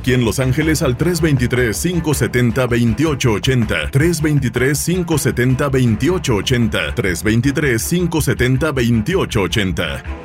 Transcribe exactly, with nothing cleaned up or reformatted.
aquí en Los Ángeles al tres dos tres, cinco siete cero, dos ocho ocho cero, tres dos tres, cinco siete cero, dos ocho ocho cero, tres dos tres, cinco siete cero, dos ocho ocho cero.